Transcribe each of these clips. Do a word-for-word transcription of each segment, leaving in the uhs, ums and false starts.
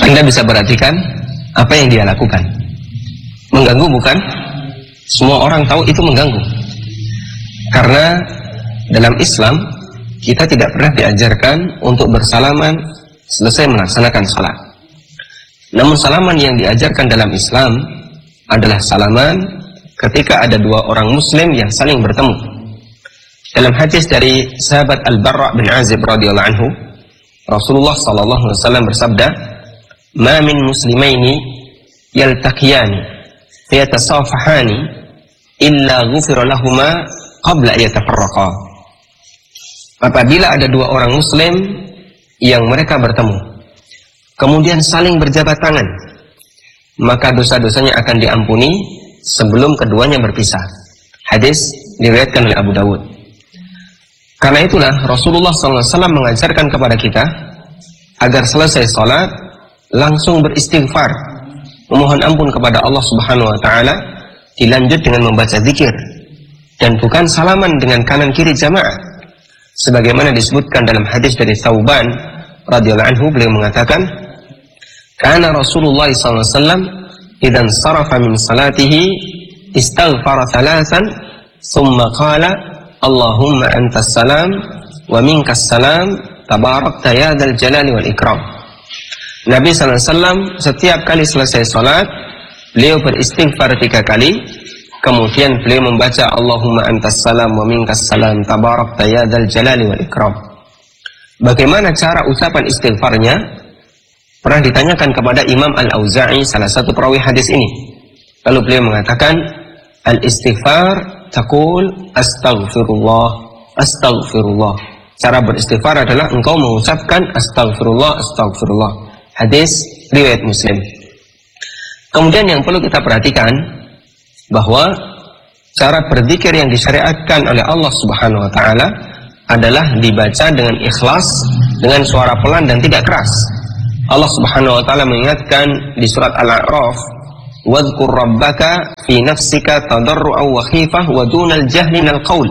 Anda bisa perhatikan apa yang dia lakukan. Mengganggu bukan? Semua orang tahu itu mengganggu. Karena dalam Islam kita tidak pernah diajarkan untuk bersalaman selesai melaksanakan salat. Namun salaman yang diajarkan dalam Islam adalah salaman ketika ada dua orang muslim yang saling bertemu. Dalam hadis dari sahabat Al-Barra bin Azib radhiyallahu anhu, Rasulullah sallallahu alaihi wasallam bersabda, "Ma min muslimaini yaltaqiyani fayatasafahani illa ghufira lahumā qabla yatafarraqa." Apabila ada dua orang muslim yang mereka bertemu, kemudian saling berjabat tangan, maka dosa-dosanya akan diampuni sebelum keduanya berpisah. Hadis diriwayatkan oleh Abu Dawud. Karena itulah Rasulullah sallallahu alaihi wasallam mengajarkan kepada kita agar selesai salat langsung beristighfar, memohon ampun kepada Allah Subhanahu wa taala, dilanjut dengan membaca zikir, dan bukan salaman dengan kanan kiri jamaah. Sebagaimana disebutkan dalam hadis dari Thauban radhiyallahu anhu, beliau mengatakan, "Kana Rasulullah sallallahu alaihi wasallam idzan sarafa min salatihi istaghfara thalathan thumma qala Allahumma antas salam wa minkas salam tabarakta ya dzal jalali wal ikram." Nabi sallallahu alaihi wasallam setiap kali selesai salat, beliau beristighfar tiga kali, kemudian beliau membaca Allahumma antas salam wa minkas salam tabarakta ya dzal jalali wal ikram. Bagaimana cara ucapan istighfarnya? Pernah ditanyakan kepada Imam Al-Auza'i, salah satu perawi hadis ini. Lalu beliau mengatakan, al-istighfar taqul astaghfirullah, astaghfirullah. Cara beristighfar adalah engkau mengucapkan astaghfirullah, astaghfirullah. Hadis riwayat Muslim. Kemudian yang perlu kita perhatikan, bahwa cara berzikir yang disyariatkan oleh Allah Subhanahu wa taala adalah dibaca dengan ikhlas, dengan suara pelan dan tidak keras. Allah Subhanahu wa taala mengingatkan di surat Al-A'raf, "Wadhkur rabbaka fi nafsika tadarru'an wa khifah wa dunal jahli minal qaul."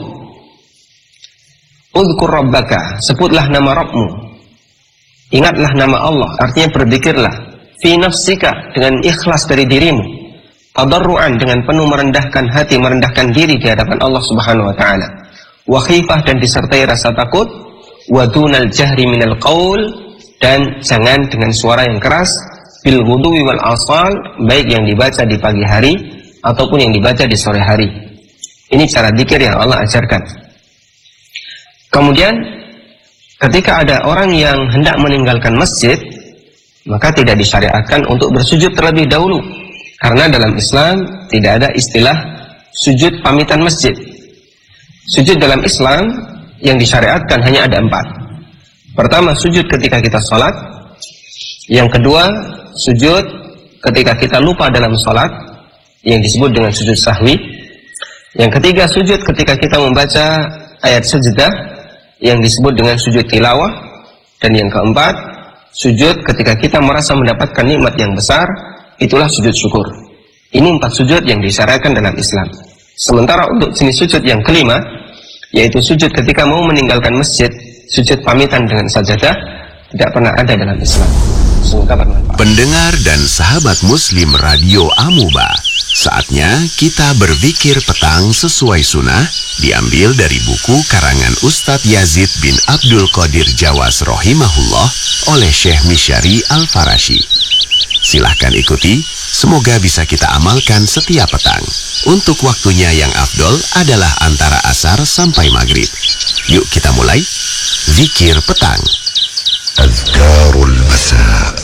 Udhkur rabbaka, sebutlah nama Rabbmu. Ingatlah nama Allah, artinya berzikirlah. Fi nafsika, dengan ikhlas dari dirimu. Tadarru'an, dengan penuh merendahkan hati, merendahkan diri di hadapan Allah Subhanahu wa taala. Wa khifah, dan disertai rasa takut. Wa dunal jahri minal qaul, dan jangan dengan suara yang keras, bil ghudwi wal asal, baik yang dibaca di pagi hari ataupun yang dibaca di sore hari. Ini cara zikir yang Allah ajarkan. Kemudian ketika ada orang yang hendak meninggalkan masjid, maka tidak disyariatkan untuk bersujud terlebih dahulu, karena dalam Islam tidak ada istilah sujud pamitan masjid. Sujud dalam Islam yang disyariatkan hanya ada empat. Pertama, sujud ketika kita sholat. Yang kedua, sujud ketika kita lupa dalam sholat, yang disebut dengan sujud sahwi. Yang ketiga, sujud ketika kita membaca ayat sajdah, yang disebut dengan sujud tilawah. Dan yang keempat, sujud ketika kita merasa mendapatkan nikmat yang besar, itulah sujud syukur. Ini empat sujud yang disyariatkan dalam Islam. Sementara untuk jenis sujud yang kelima, yaitu sujud ketika mau meninggalkan masjid, sujud pamitan dengan sajadah, tidak pernah ada dalam Islam. Semoga bermanfaat. Pendengar dan sahabat Muslim Radio Amuba, saatnya kita berzikir petang sesuai sunnah, diambil dari buku karangan Ustadz Yazid bin Abdul Qadir Jawas rahimahullah oleh Syekh Misyari Al-Farashi. Silahkan ikuti, semoga bisa kita amalkan setiap petang. Untuk waktunya yang afdol adalah antara asar sampai maghrib. Yuk kita mulai zikir petang. Azkarul Masa.